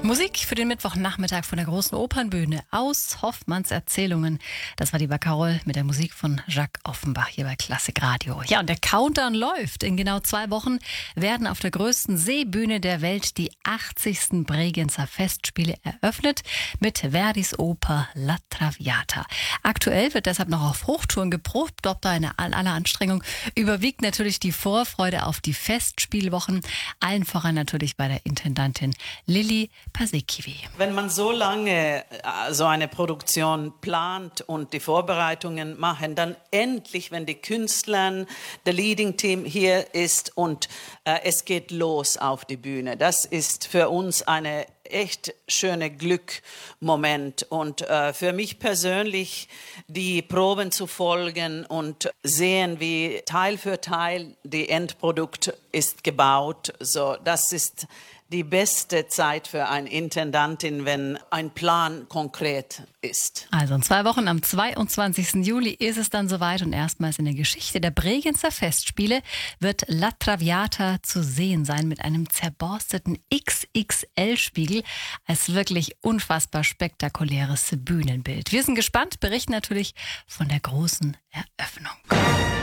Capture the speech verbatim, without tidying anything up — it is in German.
Musik für den Mittwochnachmittag von der großen Opernbühne aus Hoffmanns Erzählungen. Das war die Baccarol mit der Musik von Jacques Offenbach hier bei Klassik Radio. Ja, und der Countdown läuft. In genau zwei Wochen werden auf der größten Seebühne der Welt die achtzigsten Bregenzer Festspiele eröffnet mit Verdis Oper La Traviata. Aktuell wird deshalb noch auf Hochtouren geprobt. Ob da eine aller Anstrengung überwiegt natürlich die Vorfreude auf die Festspielwochen. Allen voran natürlich bei der Intendantin Lilli Paasikivi. Wenn man so lange so eine Produktion plant und die Vorbereitungen machen, dann endlich, wenn die Künstler, der Leading Team hier ist und äh, es geht los auf die Bühne. Das ist für uns eine echt schöne Glückmoment und äh, für mich persönlich die Proben zu folgen und sehen, wie Teil für Teil die Endprodukt ist gebaut. So, das ist die beste Zeit für eine Intendantin, wenn ein Plan konkret ist. Also in zwei Wochen am zweiundzwanzigsten Juli ist es dann soweit und erstmals in der Geschichte der Bregenzer Festspiele wird La Traviata zu sehen sein mit einem zerborsteten X X L-Spiegel als wirklich unfassbar spektakuläres Bühnenbild. Wir sind gespannt, berichten natürlich von der großen Eröffnung.